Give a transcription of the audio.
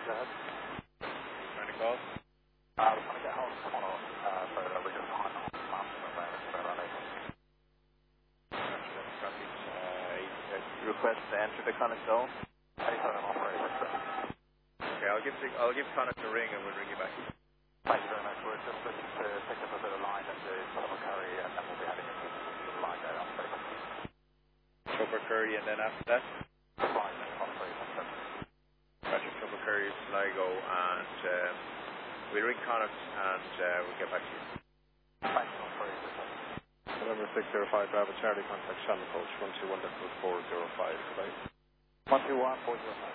Go ahead. Trying to call? I was trying to get hold of someone else, so that we just find out about it. Request to enter the Connacht zone. Okay, I'll give Connacht a ring and we'll ring you back. Thank you very much. We're just looking to pick up a bit of line at the Chopper Curry, and then we'll be heading into the line there. Chopper Curry, and then after that? Fine, Roger, Chopper Curry, Sligo, and we'll ring Connacht and we'll get back to you. Thank you very much. November 605, Bravo Charlie, contact Shannon Coach, 121.405, goodbye. 121.405.